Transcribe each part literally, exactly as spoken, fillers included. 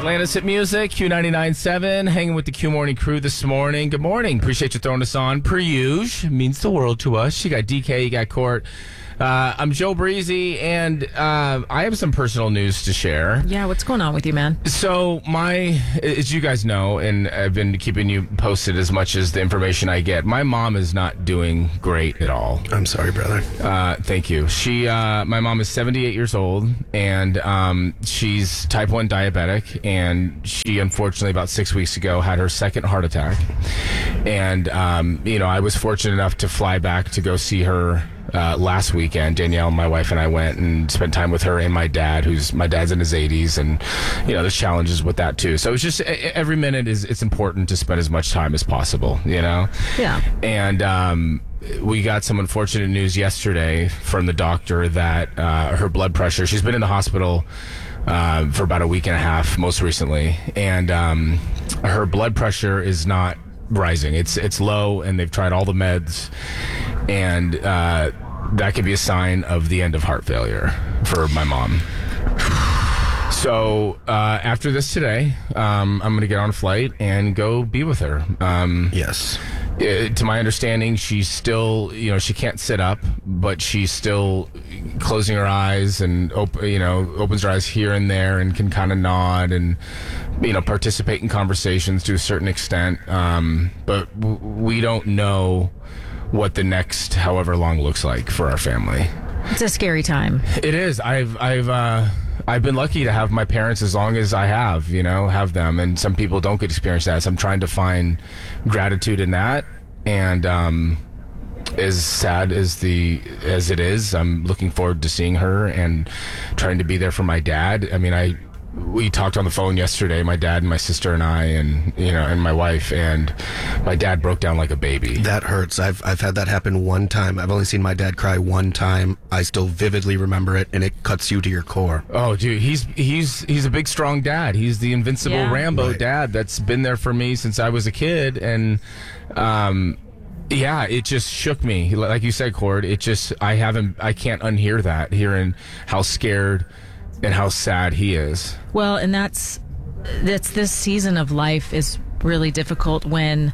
Atlanta's Hit Music, Q ninety-nine point seven, hanging with the Q Morning crew this morning. Good morning. Appreciate you throwing us on. Per usual, means the world to us. You got D K, you got Court. Uh, I'm Joe Breezy, and uh, I have some personal news to share. Yeah, what's going on with you, man? So my, as you guys know, and I've been keeping you posted as much as the information I get, my mom is not doing great at all. I'm sorry, brother. Uh, thank you. She, uh, my mom is seventy-eight years old, and um, she's type one diabetic, and she unfortunately about six weeks ago had her second heart attack. And, um, you know, I was fortunate enough to fly back to go see her Uh, last weekend. Danielle, my wife, and I went and spent time with her and my dad, who's my dad's in his eighties, and you know there's challenges with that too. So it's just every minute is it's important to spend as much time as possible, you know. Yeah. And um, we got some unfortunate news yesterday from the doctor that uh, her blood pressure. She's been in the hospital uh, for about a week and a half, most recently, and um, her blood pressure is not rising. It's it's low, and they've tried all the meds, and uh, that could be a sign of the end of heart failure for my mom. So uh, after this today, um, I'm going to get on a flight and go be with her. Um, yes. It, to my understanding, she's still, you know, she can't sit up, but she's still closing her eyes and, op- you know, opens her eyes here and there and can kind of nod and, you know, participate in conversations to a certain extent. Um, but w- we don't know what the next however long looks like for our family. It's a scary time. It is. I've, I've, uh, I've been lucky to have my parents as long as I have, you know, have them. And some people don't get to experience that. So I'm trying to find gratitude in that. And um, as sad as the as it is, I'm looking forward to seeing her and trying to be there for my dad. I mean, I we talked on the phone yesterday, my dad and my sister and I, and you know, and my wife, and my dad broke down like a baby. That hurts. I've I've had that happen one time. I've only seen my dad cry one time. I still vividly remember it, and it cuts you to your core. Oh, dude, he's he's he's a big, strong dad. He's the invincible Yeah. Rambo Right. dad that's been there for me since I was a kid, and um, yeah, it just shook me. Like you said, Cord, it just I haven't I can't unhear that, hearing how scared and how sad he is. Well, and that's that's this season of life is really difficult when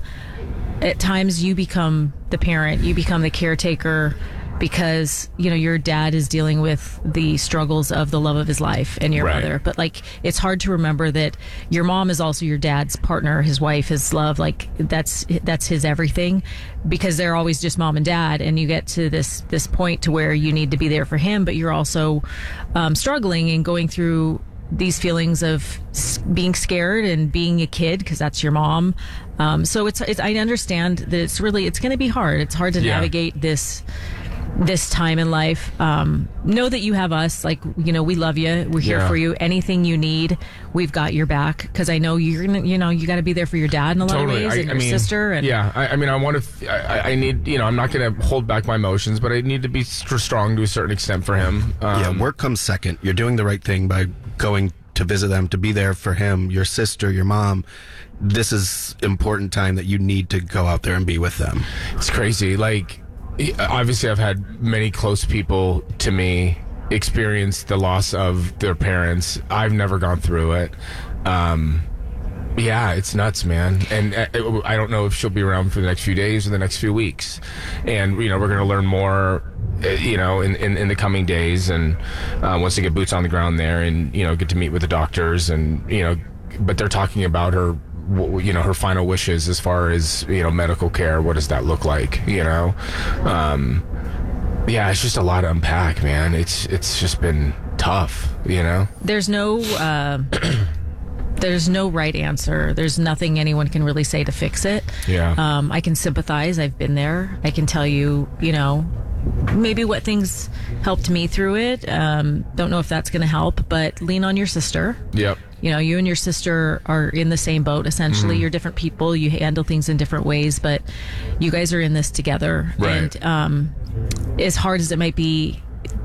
at times you become the parent, you become the caretaker because, you know, your dad is dealing with the struggles of the love of his life and your Right. mother. But like, it's hard to remember that your mom is also your dad's partner, his wife, his love. Like that's, that's his everything, because they're always just mom and dad. And you get to this, this point to where you need to be there for him, but you're also um, struggling and going through these feelings of s- being scared and being a kid because that's your mom. Um, so it's, it's, I understand that it's really, it's going to be hard. It's hard to Yeah. navigate this, this time in life. Um, know that you have us, like, you know, we love you. We're here Yeah. for you. Anything you need, we've got your back. Cause I know you're gonna, you know, you got to be there for your dad in a lot Totally. of ways, I, and I your mean, sister. And yeah, I, I mean, I want to. I, I need, you know, I'm not going to hold back my emotions, but I need to be st- strong to a certain extent for him. Um, Yeah, work comes second. You're doing the right thing by going to visit them, to be there for him, your sister, your mom. This is important time that you need to go out there and be with them. It's crazy. Like, obviously, I've had many close people to me experience the loss of their parents. I've never gone through it. Um, yeah, it's nuts, man. And uh, I don't know if she'll be around for the next few days or the next few weeks. And, you know, we're going to learn more, uh, you know, in, in, in the coming days. And uh, once they get boots on the ground there and, you know, get to meet with the doctors and, you know, but they're talking about her, you know, her final wishes as far as, you know, medical care. What does that look like? You know? Um, yeah, it's just a lot to unpack, man. It's, it's just been tough, you know? there's no, uh, there's no right answer. There's nothing anyone can really say to fix it. Yeah. Um, I can sympathize. I've been there. I can tell you, you know, maybe what things helped me through it. Um, don't know if that's going to help, but lean on your sister. Yep. You know, you and your sister are in the same boat, essentially. Mm-hmm. You're different people. You handle things in different ways, but you guys are in this together. Right. And um, as hard as it might be,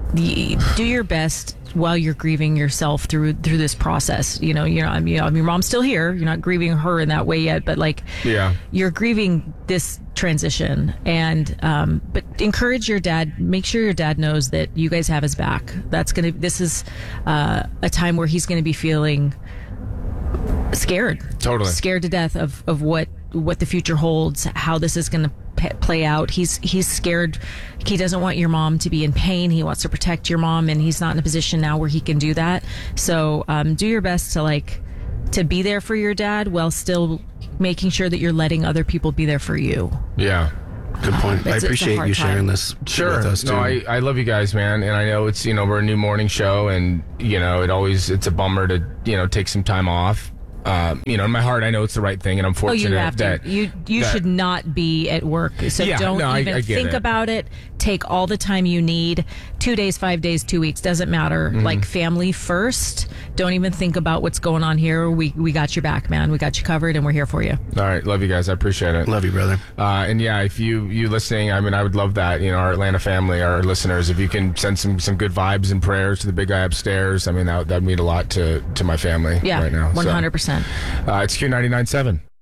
y- do your best while you're grieving yourself through through this process. You know, you're not, I mean, your mom's still here. You're not grieving her in that way yet, but like, Yeah. you're grieving this transition. And um, but encourage your dad. Make sure your dad knows that you guys have his back. That's gonna. This is uh, a time where he's going to be feeling scared. Totally. Scared to death of, of what, what the future holds, how this is going to p- play out. He's he's scared. He doesn't want your mom to be in pain. He wants to protect your mom, and he's not in a position now where he can do that. So um, do your best to like to be there for your dad while still making sure that you're letting other people be there for you. Yeah. Good point. I It's- it's a appreciate hard you time. sharing this Sure. with us too. No, I, I love you guys, man. And I know it's, you know, we're a new morning show, and, you know, it always, it's a bummer to, you know, take some time off. Um, you know, in my heart, I know it's the right thing, and I'm Oh, fortunate you have to. that You you that- should not be at work. So Yeah, don't no, I- even I get think it. about it. Take all the time you need. Two days, five days, two weeks, doesn't matter. Mm-hmm. Like family first. Don't even think about what's going on here. We we got your back, man. We got you covered, and we're here for you. All right, love you guys. I appreciate it. Love you, brother. Uh, and yeah, if you you listening, I mean, I would love that. You know, our Atlanta family, our listeners, if you can send some some good vibes and prayers to the big guy upstairs, I mean, that that'd mean a lot to to my family Yeah, right now. one hundred percent. So, uh, it's Q ninety-nine point seven.